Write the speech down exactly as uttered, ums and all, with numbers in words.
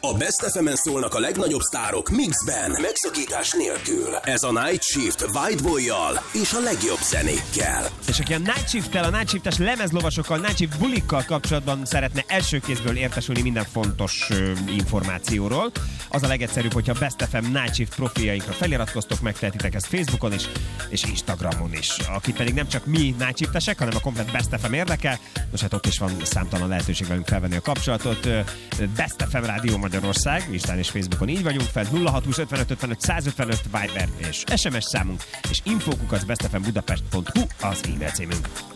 A Best ef emen szólnak a legnagyobb sztárok mixben, megszakítás nélkül. Ez a Night Shift White Boy-jal és a legjobb zenékkel. És aki a Night Shift-tel, a Night Shift-es lemezlovasokkal, Night Shift bulikkal kapcsolatban szeretne első kézből értesülni minden fontos ö, információról, az a legegyszerűbb, hogyha Best ef em Night Shift profiljainkra feliratkoztok, megtehetitek ezt Facebookon is, és Instagramon is. Akit pedig nem csak mi Night Shift-esek, hanem a komplet Best ef em érdekel, most hát ott is van számtalan lehetőség velünk felvenni a kapcsolatot. Best ef em Rádió Magyarország, Instán és Facebookon így vagyunk fent, nulla hat húsz ötvenöt ötvenöt százötvenöt Viber és es em es számunk, és infókukat bestfmbudapest pont hu az e-mail címünk.